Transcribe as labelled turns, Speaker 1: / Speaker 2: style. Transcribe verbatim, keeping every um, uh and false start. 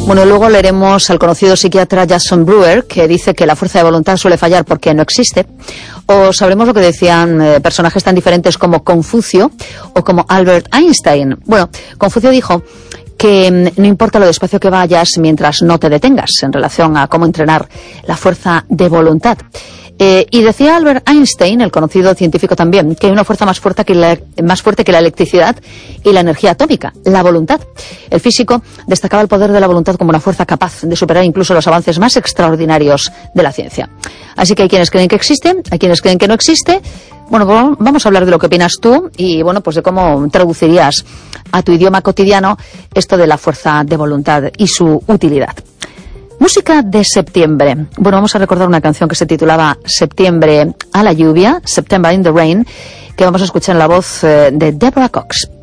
Speaker 1: Bueno, luego leeremos al conocido psiquiatra Jason Brewer, que dice que la fuerza de voluntad suele fallar porque no existe. O sabremos lo que decían eh, personajes tan diferentes como Confucio o como Albert Einstein. Bueno, Confucio dijo que no importa lo despacio que vayas mientras no te detengas, en relación a cómo entrenar la fuerza de voluntad. Eh, y decía Albert Einstein, el conocido científico también, que hay una fuerza más fuerte que la, más fuerte que la electricidad y la energía atómica, la voluntad. El físico destacaba el poder de la voluntad como una fuerza capaz de superar incluso los avances más extraordinarios de la ciencia. Así que hay quienes creen que existe, hay quienes creen que no existe. Bueno, pues vamos a hablar de lo que opinas tú y, bueno, pues de cómo traducirías a tu idioma cotidiano esto de la fuerza de voluntad y su utilidad. Música de septiembre. Bueno, vamos a recordar una canción que se titulaba Septiembre a la lluvia, September in the Rain, que vamos a escuchar en la voz de Deborah Cox.